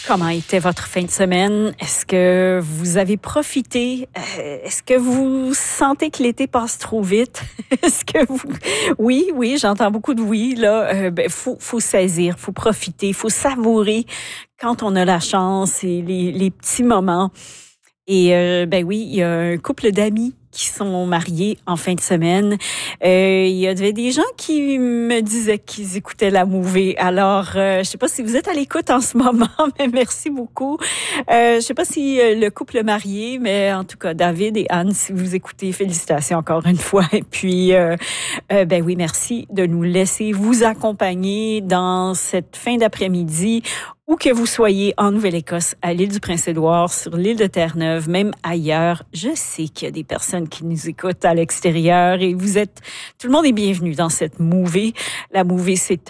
Comment était votre fin de semaine? Est-ce que vous avez profité? Est-ce que vous sentez que l'été passe trop vite? Est-ce que vous... Oui, j'entends beaucoup de oui. Là, faut saisir, faut profiter, faut savourer quand on a la chance et les petits moments. Et oui, il y a un couple d'amis qui sont mariés en fin de semaine. Il y avait des gens qui me disaient qu'ils écoutaient la Mouvée. Alors, je sais pas si vous êtes à l'écoute en ce moment, mais merci beaucoup. Je sais pas si le couple marié, mais en tout cas, David et Anne, si vous écoutez, félicitations encore une fois. Et puis, oui, merci de nous laisser vous accompagner dans cette fin d'après-midi. Où que vous soyez en Nouvelle-Écosse, à l'île du Prince-Édouard, sur l'île de Terre-Neuve, même ailleurs, je sais qu'il y a des personnes qui nous écoutent à l'extérieur et tout le monde est bienvenu dans cette Mouvée. La Mouvée, c'est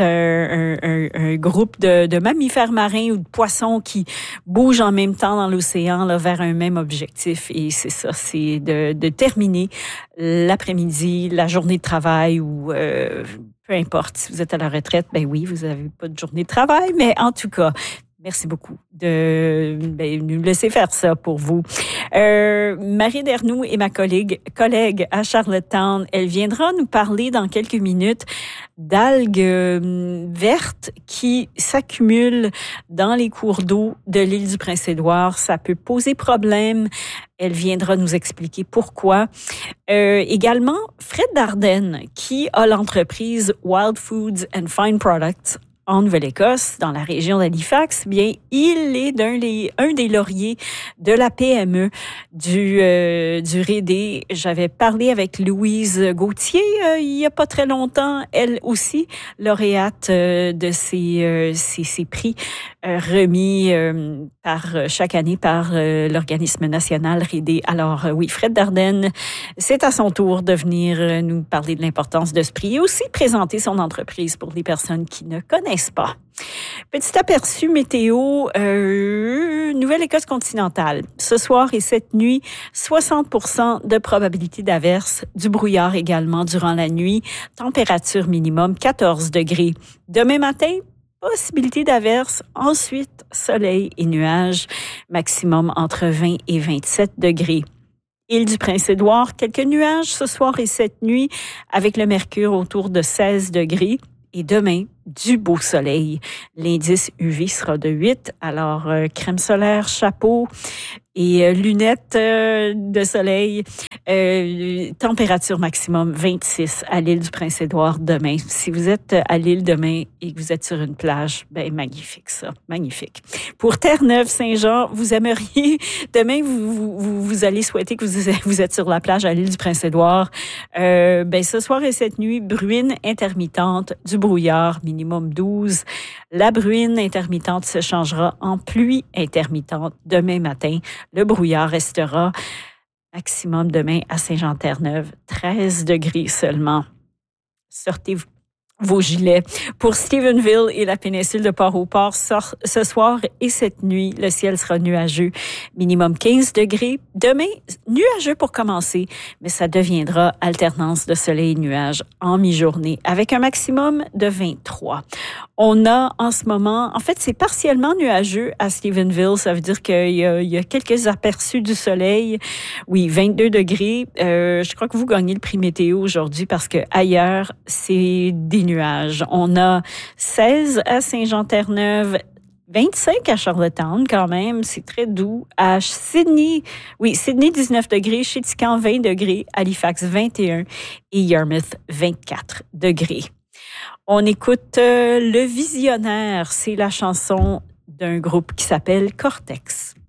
un groupe de mammifères marins ou de poissons qui bougent en même temps dans l'océan là, vers un même objectif. Et c'est ça, c'est de terminer l'après-midi, la journée de travail ou... peu importe, si vous êtes à la retraite, oui, vous n'avez pas de journée de travail, mais en tout cas, merci beaucoup de nous laisser faire ça pour vous. Marie Dernoux est ma collègue à Charlottetown. Elle viendra nous parler dans quelques minutes d'algues vertes qui s'accumulent dans les cours d'eau de l'île du Prince-Édouard. Ça peut poser problème. Elle viendra nous expliquer pourquoi. Également, Fred Dardenne, qui a l'entreprise Wild Foods and Fine Products en Nouvelle-Écosse, dans la région d'Halifax, bien, il est un des lauriers de la PME du Rédé. J'avais parlé avec Louise Gauthier il y a pas très longtemps, elle aussi, lauréate de ces prix remis chaque année par l'organisme national Rédé. Alors oui, Fred Dardenne, c'est à son tour de venir nous parler de l'importance de ce prix et aussi présenter son entreprise pour les personnes qui ne connaissent pas. Petit aperçu météo, Nouvelle-Écosse continentale. Ce soir et cette nuit, 60% de probabilité d'averse, du brouillard également durant la nuit. Température minimum 14 degrés. Demain matin, possibilité d'averse, ensuite soleil et nuages, maximum entre 20 et 27 degrés. Île du Prince-Édouard, quelques nuages ce soir et cette nuit avec le mercure autour de 16 degrés. Et demain, du beau soleil. L'indice UV sera de 8. Alors, crème solaire, chapeau et lunettes de soleil. Température maximum 26 à l'île du Prince-Édouard demain. Si vous êtes à l'île demain et que vous êtes sur une plage, magnifique ça, magnifique. Pour Terre-Neuve-Saint-Jean, vous aimeriez, demain, vous allez souhaiter que vous êtes sur la plage à l'île du Prince-Édouard. Ce soir et cette nuit, bruine intermittente, du brouillard, minimum 12. La bruine intermittente se changera en pluie intermittente demain matin. Le brouillard restera maximum demain à Saint-Jean-Terre-Neuve, 13 degrés seulement. Sortez vos gilets. Pour Stephenville et la péninsule de Port-au-Port, ce soir et cette nuit, le ciel sera nuageux. Minimum 15 degrés. Demain, nuageux pour commencer, mais ça deviendra alternance de soleil et nuages en mi-journée avec un maximum de 23. On a en ce moment, en fait, c'est partiellement nuageux à Stephenville. Ça veut dire qu'il y a quelques aperçus du soleil. Oui, 22 degrés. Je crois que vous gagnez le prix météo aujourd'hui parce que ailleurs, c'est des nuages. On a 16 à Saint-Jean-Terre-Neuve, 25 à Charlottetown quand même, c'est très doux. À Sydney, 19 degrés, Chéticamp 20 degrés, Halifax 21 et Yarmouth 24 degrés. On écoute Le Visionnaire, c'est la chanson d'un groupe qui s'appelle Cortex.